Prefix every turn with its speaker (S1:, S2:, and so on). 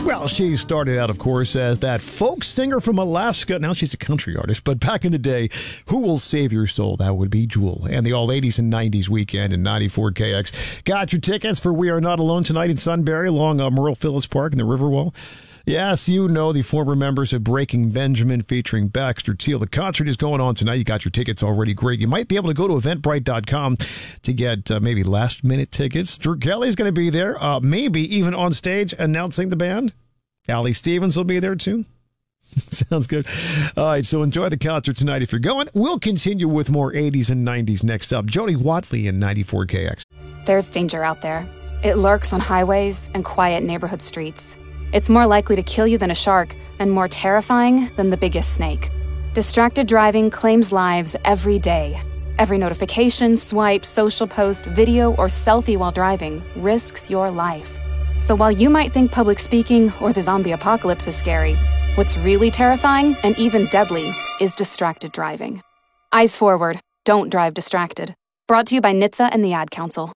S1: Well, she started out, of course, as that folk singer from Alaska. Now she's a country artist. But back in the day, Who Will Save Your Soul? That would be Jewel. And the All 80s and 90s weekend in 94KX. Got your tickets for We Are Not Alone tonight in Sunbury along Merle Phillips Park in the Riverwall. Yes, you know the former members of Breaking Benjamin featuring Baxter Teal. The concert is going on tonight. You got your tickets already. Great. You might be able to go to Eventbrite.com to get maybe last-minute tickets. Drew Kelly's going to be there, maybe even on stage announcing the band. Allie Stevens will be there, too. Sounds good. All right, so enjoy the concert tonight if you're going. We'll continue with more 80s and 90s next up. Jody Watley in 94KX.
S2: There's danger out there. It lurks on highways and quiet neighborhood streets. It's more likely to kill you than a shark and more terrifying than the biggest snake. Distracted driving claims lives every day. Every notification, swipe, social post, video, or selfie while driving risks your life. So while you might think public speaking or the zombie apocalypse is scary, what's really terrifying and even deadly is distracted driving. Eyes forward. Don't drive distracted. Brought to you by NHTSA and the Ad Council.